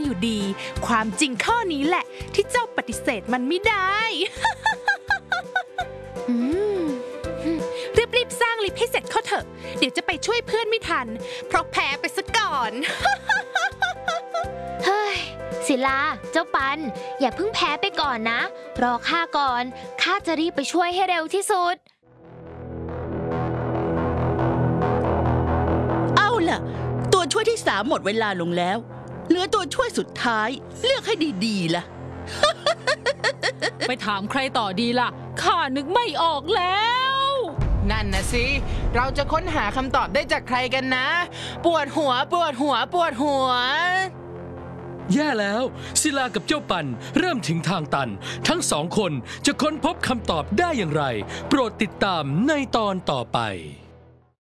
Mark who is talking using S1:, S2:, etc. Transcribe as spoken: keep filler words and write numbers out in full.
S1: อยู่ดีความจริงข้อนี้แหละที่เจ้าปฏิเสธมันไม่ได้ รีบๆสร้างลิฟต์ให้เสร็จเข้าเถอะเดี๋ยวจะไปช่วยเพื่อนไม่ทันเพราะแพ้ไปซะก่อน
S2: เฮ้ยศิลาเจ้าปันอย่าเพิ่งแพ้ไปก่อนนะรอข้าก่อนข้าจะรีบไปช่วยให้เร็วที่สุด
S3: เอาล่ะตัวช่วยที่สามหมดเวลาลงแล้วเหลือตัวช่วยสุดท้ายเลือกให้ดีๆล่ะ
S4: ไปถามใครต่อดีล่ะข้านึกไม่ออกแล้ว
S5: นั่นนะสิเราจะค้นหาคำตอบได้จากใครกันนะปวดหัวปวดหัวปวดหัว
S6: แย่แล้วศิลากับเจ้าปันเริ่มถึงทางตันทั้งสองคนจะค้นพบคำตอบได้อย่างไรโปรดติดตามในตอนต่อไป